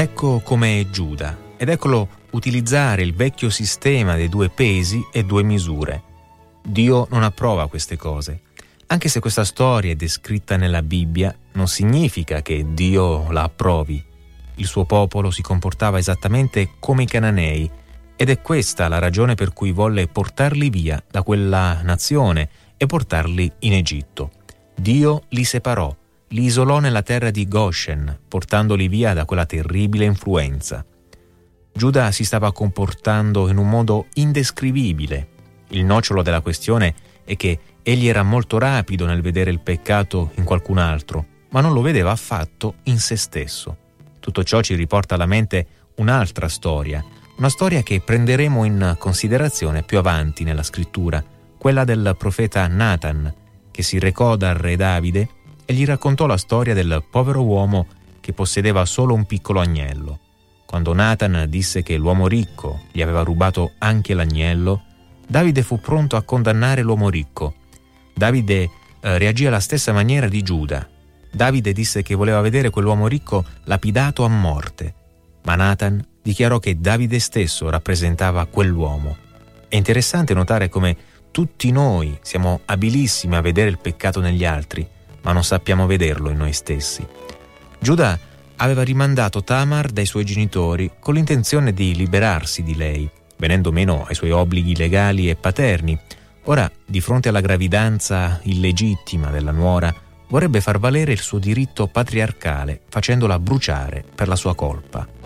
Ecco come Giuda, ed eccolo utilizzare il vecchio sistema dei 2 pesi e 2 misure. Dio non approva queste cose. Anche se questa storia è descritta nella Bibbia, non significa che Dio la approvi. Il suo popolo si comportava esattamente come i Cananei, ed è questa la ragione per cui volle portarli via da quella nazione e portarli in Egitto. Dio li separò, li isolò nella terra di Goshen, portandoli via da quella terribile influenza. Giuda si stava comportando in un modo indescrivibile. Il nocciolo della questione è che egli era molto rapido nel vedere il peccato in qualcun altro, ma non lo vedeva affatto in se stesso. Tutto ciò ci riporta alla mente un'altra storia, una storia che prenderemo in considerazione più avanti nella scrittura, quella del profeta Natan, che si recò dal re Davide e gli raccontò la storia del povero uomo che possedeva solo un piccolo agnello. Quando Natan disse che l'uomo ricco gli aveva rubato anche l'agnello, Davide fu pronto a condannare l'uomo ricco. Davide reagì alla stessa maniera di Giuda. Davide disse che voleva vedere quell'uomo ricco lapidato a morte, ma Natan dichiarò che Davide stesso rappresentava quell'uomo. È interessante notare come tutti noi siamo abilissimi a vedere il peccato negli altri, ma non sappiamo vederlo in noi stessi. Giuda aveva rimandato Tamar dai suoi genitori con l'intenzione di liberarsi di lei, venendo meno ai suoi obblighi legali e paterni. Ora, di fronte alla gravidanza illegittima della nuora, vorrebbe far valere il suo diritto patriarcale, facendola bruciare per la sua colpa.